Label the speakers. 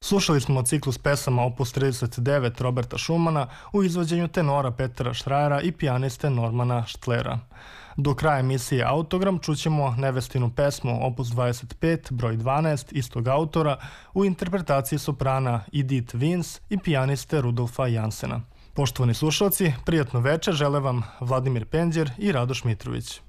Speaker 1: Slušali smo ciklus pesama Opus 39 Roberta Schumana u izvođenju tenora Petera Štrajera i pijaniste Normana Štlera. Do kraja emisije Autogram čućemo nevestinu pesmu Opus 25 broj 12 istog autora u interpretaciji soprana Edith Vince i pijaniste Rudolfa Jansena. Poštovani slušalci, prijatno večer žele vam Vladimir Penđer i Radoš Mitrović.